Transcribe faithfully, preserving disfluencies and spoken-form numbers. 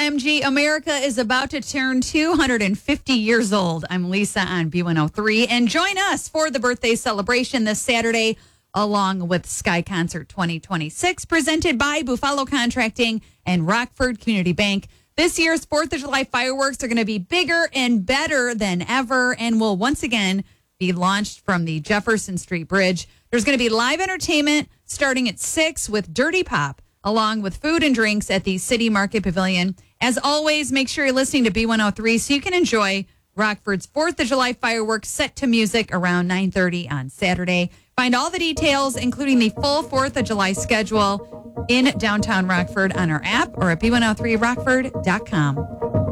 M G, America is about to turn two hundred fifty years old. I'm Lisa on B one oh three, and join us for the birthday celebration this Saturday, along with Sky Concert twenty twenty-six, presented by Buffalo Contracting and Rockford Community Bank. This year's fourth of July fireworks are going to be bigger and better than ever, and will once again be launched from the Jefferson Street Bridge. There's going to be live entertainment starting at six with Dirty Pop, along with food and drinks at the City Market Pavilion. As always, make sure you're listening to B one oh three so you can enjoy Rockford's fourth of July fireworks set to music around nine thirty on Saturday. Find all the details, including the full fourth of July schedule, in downtown Rockford on our app or at B one oh three rockford dot com.